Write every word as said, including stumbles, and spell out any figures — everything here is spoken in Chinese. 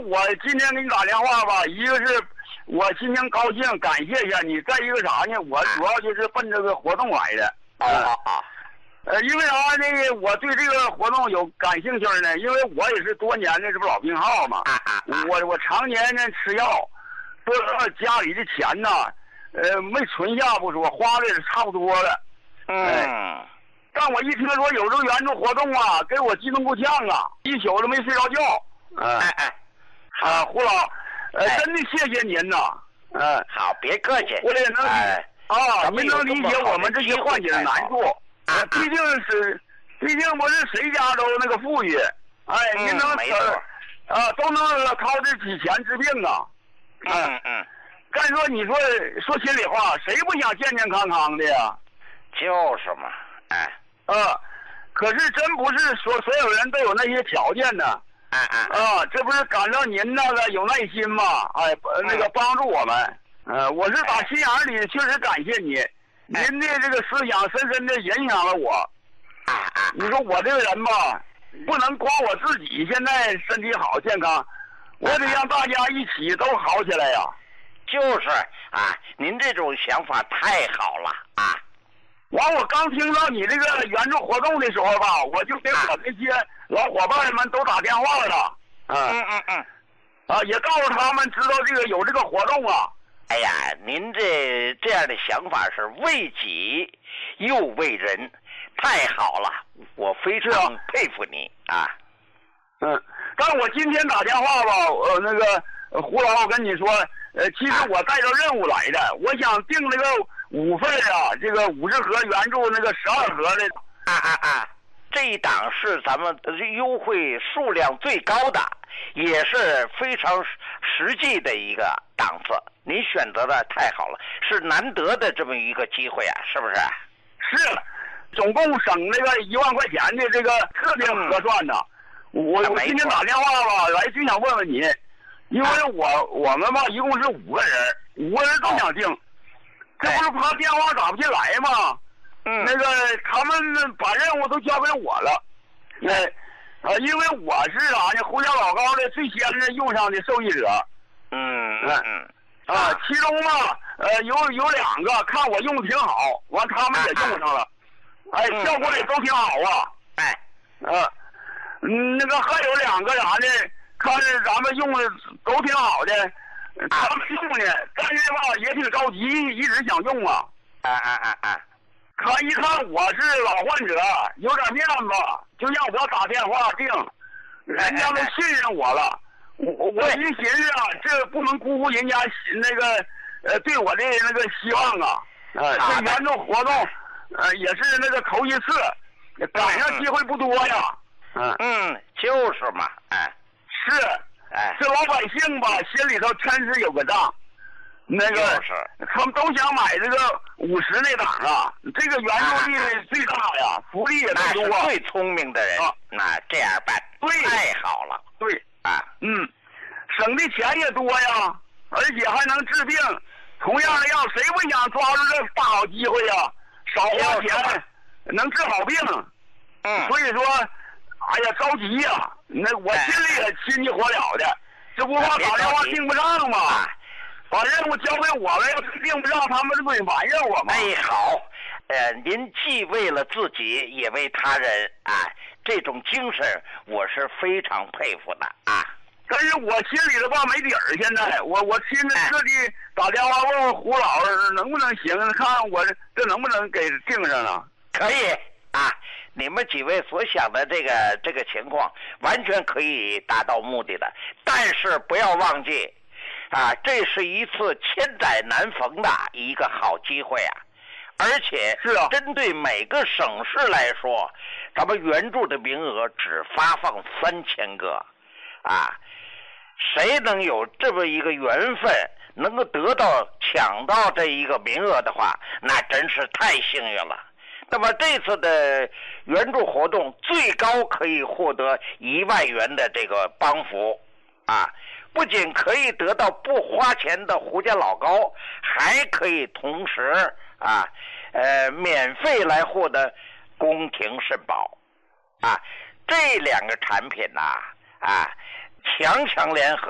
我今天给你打电话吧，一个是我心情高兴，感谢一下你；再一个啥呢？我主要就是奔这个活动来的。 啊啊啊！ 呃，因为啥呢？我对这个活动有感兴趣呢，因为我也是多年的这不老病号嘛。 啊啊啊我我常年呢吃药，都家里的钱呐，呃，没存下不说，花的也差不多了。 嗯。 哎但我一听说有这个援助活动啊，给我激动够呛啊，一宿都没睡着觉。嗯、 哎哎， 啊，胡老，呃， 哎真的谢谢您呐。嗯、呃， 好，别客气。 我也能理、 哎、 啊，您能理解我们这些患者的难处。 啊， 毕竟是，毕竟不是谁家都那个富裕。哎， 嗯、 您能没错啊，都能掏得起钱治病啊。 嗯嗯。 再说你说说心里话，谁不想健健康康的呀？ 就是嘛，哎。 啊，可是真不是说所有人都有那些条件呢。 啊啊啊，这不是感到您那个有耐心吗？哎，那个帮助我们。呃，我是打心眼里确实感谢你，您的这个思想深深的影响了我。 啊啊！ 你说我这个人吧，不能光我自己现在身体好健康，我得让大家一起都好起来呀。 就是啊，您这种想法太好了啊！ 完，我刚听到你这个援助活动的时候吧，我就给我那些老伙伴们都打电话了。 嗯嗯嗯。 啊，也告诉他们知道这个有这个活动啊。 哎呀，您这这样的想法是为己又为人，太好了，我非常佩服你啊。 嗯，但我今天打电话吧，呃，那个胡老跟你说，呃，其实我带着任务来的，我想订那个五份啊，这个五十盒援助那个十二盒的。 啊啊啊！这一档是咱们优惠数量最高的，也是非常实际的一个档次。您选择的太好了，是难得的这么一个机会啊，是不是？ 是，总共省那个一万块钱的这个特别合算的。嗯、我我今天打电话吧，来就想问问你，因为我、啊、我们吧一共是五个人，五个人都想订，这不是怕电话打不进来吗？ 嗯， 那个他们把任务都交给我了，呃，呃，因为我是啥呢？胡椒老膏的最先的用上的受益者。 嗯嗯嗯。 啊，其中嘛，呃，有有两个看我用的挺好，完他们也用上了，哎，效果也都挺好啊。 哎， 呃，嗯，那个还有两个啥呢？看着咱们用的都挺好的，他们用的，但是吧也挺着急，一直想用啊。 啊啊啊啊！ 他一看我是老患者，有点面子，就让我打电话订，人家都信任我了。我我一寻思啊，这不能辜负人家那个呃对我的那个希望啊。呃，这援助活动，呃也是那个头一次，赶上机会不多呀。 嗯嗯，就是嘛，哎， 是， 哎， 这老百姓吧心里头真是有个账。那个，他们都想买这个五十那档啊，这个援助力最大呀，福利也最多。 最聪明的人， 啊、 那这样办， 对， 太好了， 对啊， 嗯，省的钱也多呀，而且还能治病。同样的样，谁不想抓住这大好机会呀？少花钱，能治好病。 嗯， 所以说，哎呀，着急呀，那我心里也心急火燎的，这不怕打电话订不上吗？把任务交给我了，要是订不上，他们这不得埋怨我吗？ 哎，好，呃，您既为了自己，也为他人啊，这种精神我是非常佩服的啊。 但是我心里头吧没底儿，现在我我现在特地打电话问问胡老师能不能行，看看我这能不能给订上啊？ 可以啊，你们几位所想的这个这个情况，完全可以达到目的的，但是不要忘记。啊，这是一次千载难逢的一个好机会啊！而且是啊， 针对每个省市来说，咱们援助的名额只发放三千个，啊，谁能有这么一个缘分，能够得到抢到这一个名额的话，那真是太幸运了。那么这次的援助活动最高可以获得一万元的这个帮扶，啊。不仅可以得到不花钱的胡家老膏，还可以同时啊，呃，免费来获得宫廷肾宝，啊，这两个产品呐，啊，强强联合。